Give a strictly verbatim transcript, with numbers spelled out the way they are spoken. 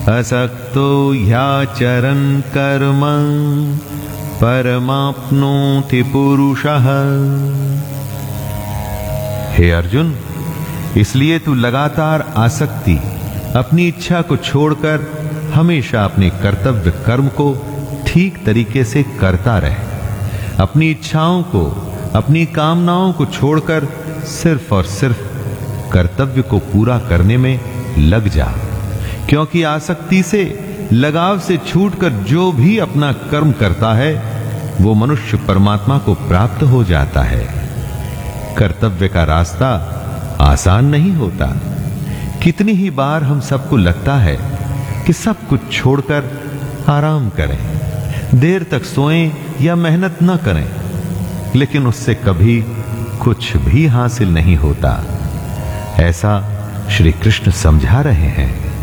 असक्तो ह्याचरन् कर्म परमाप्नोति पुरुषः। हे अर्जुन, इसलिए तू लगातार आसक्ति, अपनी इच्छा को छोड़कर हमेशा अपने कर्तव्य कर्म को ठीक तरीके से करता रहे। अपनी इच्छाओं को, अपनी कामनाओं को छोड़कर सिर्फ और सिर्फ कर्तव्य को पूरा करने में लग जा, क्योंकि आसक्ति से, लगाव से छूटकर जो भी अपना कर्म करता है वो मनुष्य परमात्मा को प्राप्त हो जाता है। कर्तव्य का रास्ता आसान नहीं होता। कितनी ही बार हम सबको लगता है कि सब कुछ छोड़कर आराम करें, देर तक सोएं या मेहनत न करें, लेकिन उससे कभी कुछ भी हासिल नहीं होता। ऐसा श्री कृष्ण समझा रहे हैं।